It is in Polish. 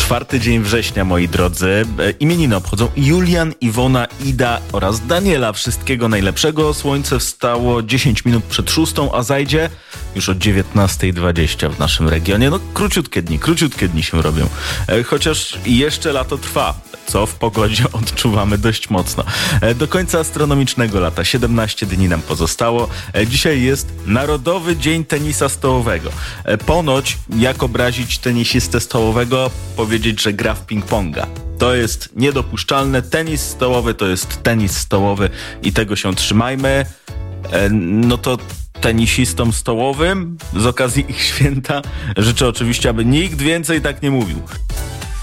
4 dzień września, moi drodzy. Imieniny obchodzą Julian, Iwona, Ida oraz Daniela. Wszystkiego najlepszego. Słońce wstało 10 minut przed 6, a zajdzie już o 19:20 w naszym regionie. No króciutkie dni się robią. Chociaż jeszcze lato trwa, co w pogodzie odczuwamy dość mocno. Do końca astronomicznego lata 17 dni nam pozostało. Dzisiaj jest Narodowy Dzień Tenisa Stołowego. Ponoć, jak obrazić tenisistę stołowego? Powiedzieć, że gra w ping-ponga. To jest niedopuszczalne. Tenis stołowy to jest tenis stołowy i tego się trzymajmy. No to tenisistom stołowym z okazji ich święta życzę oczywiście, aby nikt więcej tak nie mówił.